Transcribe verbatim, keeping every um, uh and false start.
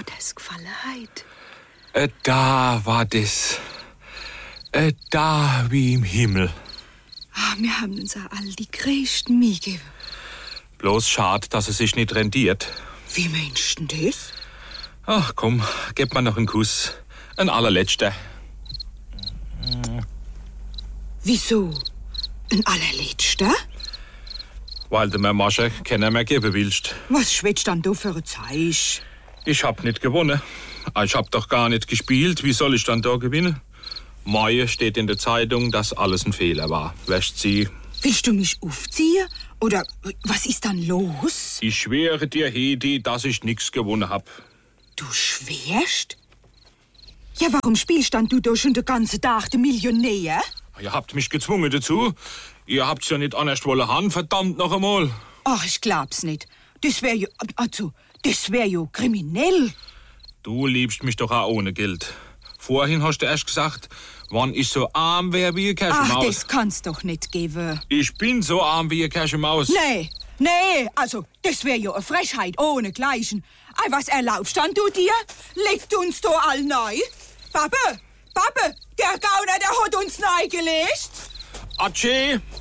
hat es gefallen heute? Äh, da war das. Äh, da wie im Himmel. Ah, wir haben uns auch all die größten Mühe gegeben. Bloß schade, dass es sich nicht rentiert. Wie meinst du denn das? Ach komm, gib mir noch einen Kuss. Ein allerletzter. Wieso? Ein allerletzter? Weil du mir Masche keiner mehr geben willst. Was schwätzt dann du für ein Zeich? Ich hab nicht gewonnen. Ich hab doch gar nicht gespielt. Wie soll ich dann da gewinnen? Morgen steht in der Zeitung, dass alles ein Fehler war. Wäscht sie. Willst du mich aufziehen? Oder was ist dann los? Ich schwöre dir, Hedi, dass ich nichts gewonnen hab. Du schwörst? Ja, warum spielst dann du da schon den ganzen Tag den Millionär? Ihr habt mich gezwungen dazu. Ihr habt's ja nicht anders wollen haben, verdammt noch einmal. Ach, ich glaub's nicht. Das wär ja, also, das wär ja kriminell. Du liebst mich doch auch ohne Geld. Vorhin hast du erst gesagt, wann ich so arm wär wie eine Kirschemaus. Ach, das kann's doch nicht geben. Ich bin so arm wie eine Kirschemaus. Nee, nee, also, das wär ja eine Frechheit ohne Gleichen. Ei, was erlaubst dann du dir? Legt uns da all neu? Pappe, Pappe, der Gauner, der hat uns neu gelegt. Atsche!